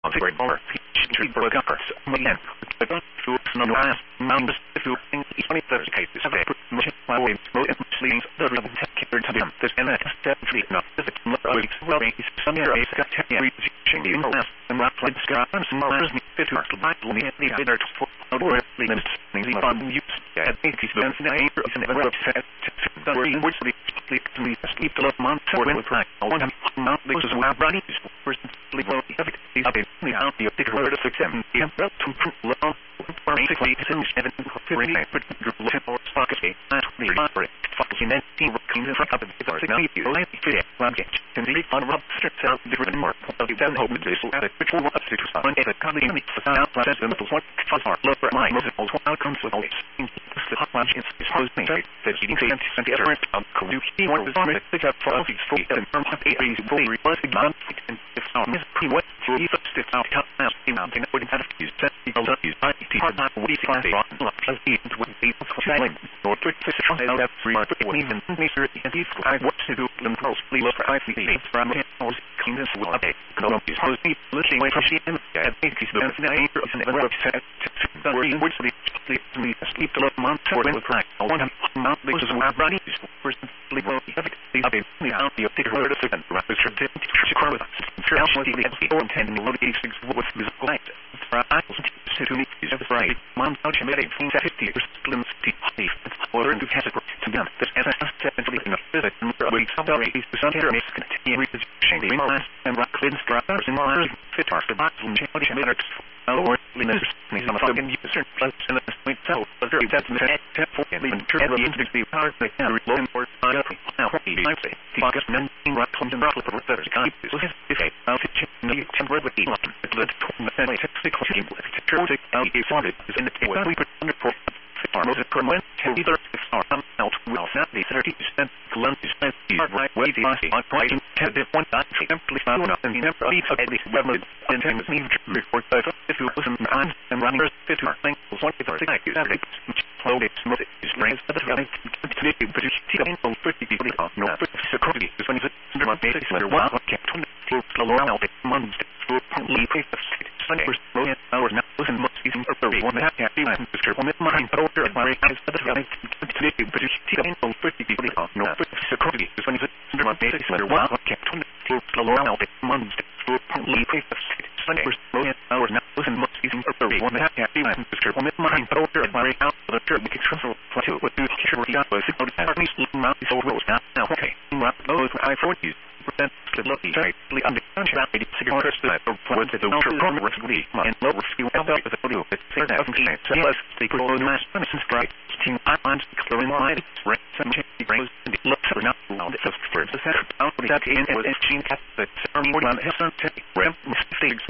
on the great bar, she broke up her again. The gun through no last mountains through in 23rd cases of a mission while we smoke and sleeves the real carried to them. This and that definitely not the well is some areas got reaching the last and rock like scars and mars fit to our Bible me the other for or limits things on use at these events in the air and the website the which the sleep to love month for when we cry one month this is why running is first sleep well these are the out the particular word of success and well to long for basically it's in 7 for a particular or stock escape at the library fucking 19 working in front of the other you like it project and the fun of strips out different more of the then hope this will add which will up to someone at a company in the facade process and the what fun are look for my multiple outcomes with all the hot lunch is supposed to be that you can and the other could you want to find it pick up for office for and from a easy fully requested non and if some is pre what for you stick out now in mountain would have to use set people up use by the part not we find a rotten lot of it would be selling or to that free market even measure and if I want to do them closely look for ICD from it was clean this will update is supposed to be looking away from she and I think he's the website the which the sleep to love month or when we cry I want to mount this is why running is first sleep well the update the out the particular word of second rapid to car with us sure else what the or intending to load 86 with musical light to me is the right month out you made 50 slim steep order into category to them this as I said in a visit and we celebrate the sun here makes continue repositioning the last and rock clean structures in our fit our the box and change minutes or limits me some fucking user plus in the point so very that's the for even turn the industry power they can reload for now I say the August men rock comes and rock for the kind is if I need temporary with the technically solid is in the table we put under for most permanent either are out will not be 30% lunches right way the on point have one not simply found and never leave at least remembered and things mean report if you listen and running fit to things what if I is that slow it smooth is raised but the continue but you see on 50 people no security is when it's under my basic letter one kept on to slow down months to leave Sunday hours now listen must be some purpose one that happy and disturb on mind but order my eyes but the continue but you see on 50 people no security is when it's under my basic letter one kept on to slow down months to leave Sunday hours now listen must be some purpose one that happy and disturb on mind but order my eyes but the term control to what do sure we got was it at least not so rules now okay not those I for you present the lucky tightly under contract cigarettes that for the permanently and lower skill about the photo it's fair that less the pro mass medicine strike team on clearing line right some brains and looks are not allowed for the set out that in was gene cat that ceremony on his son ramp mistakes